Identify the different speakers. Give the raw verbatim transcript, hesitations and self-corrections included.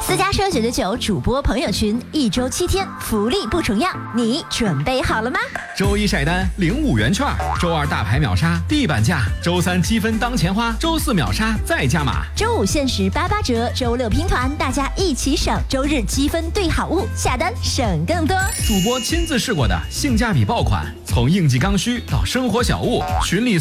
Speaker 1: 私家车九九九主播朋友群，一周七天，福利不重样，你准备好了吗？
Speaker 2: 周一晒单领五元券，周二大牌秒杀地板价，周三积分当钱花，周四秒杀再加码，
Speaker 1: 周五限时八八折，周六拼团，大家一起省，周日积分兑好物，下单省更多。
Speaker 2: 主播亲自试过的性价比爆款，从应季刚需到生活小物，群里